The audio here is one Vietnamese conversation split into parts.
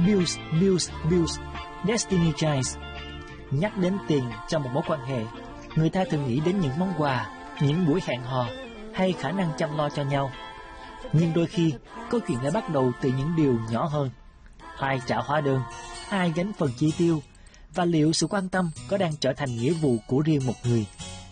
Bills. Destiny Child. Nhắc đến tiền trong một mối quan hệ, người ta thường nghĩ đến những món quà, những buổi hẹn hò hay khả năng chăm lo cho nhau. Nhưng đôi khi, câu chuyện lại bắt đầu từ những điều nhỏ hơn. Ai trả hóa đơn, ai gánh phần chi tiêu, và liệu sự quan tâm có đang trở thành nghĩa vụ của riêng một người.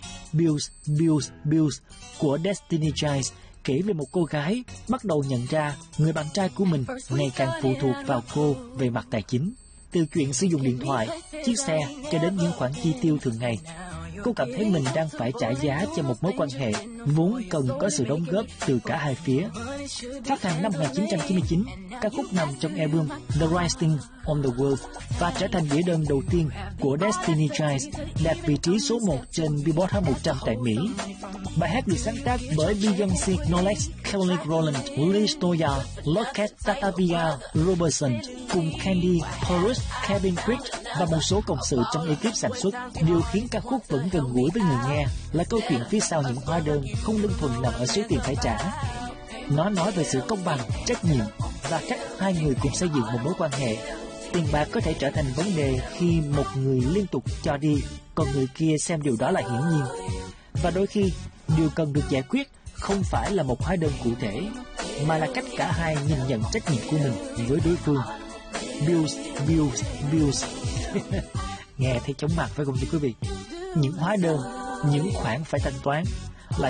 Bills của Destiny Child kể về một cô gái bắt đầu nhận ra người bạn trai của mình ngày càng phụ thuộc vào cô về mặt tài chính. Từ chuyện sử dụng điện thoại, chiếc xe cho đến những khoản chi tiêu thường ngày, cô cảm thấy mình đang phải trả giá cho một mối quan hệ vốn cần có sự đóng góp từ cả hai phía. Phát hành năm 1999, ca khúc nằm trong album The Rising on the World và trở thành đĩa đơn đầu tiên của Destiny Child, đạt vị trí số 1 trên Billboard Hot 100 tại Mỹ. Bài hát được sáng tác bởi Beyoncé Knowles, Kelly Rowland, Liz Toya, Lockett Tatavia Robertson cùng Candy Horace, Kevin Crick và một số cộng sự trong ekip sản xuất. Điều khiến ca khúc vẫn gần gũi với người nghe là câu chuyện phía sau những hóa đơn không đơn thuần nằm ở số tiền phải trả. Nó nói về sự công bằng, trách nhiệm và cách hai người cùng xây dựng một mối quan hệ. Tiền bạc có thể trở thành vấn đề khi một người liên tục cho đi, còn người kia xem điều đó là hiển nhiên. Và đôi khi, điều cần được giải quyết không phải là một hóa đơn cụ thể, mà là cách cả hai nhìn nhận trách nhiệm của mình với đối phương. Bills. Nghe thấy chóng mặt phải không thưa quý vị? Những hóa đơn, những khoản phải thanh toán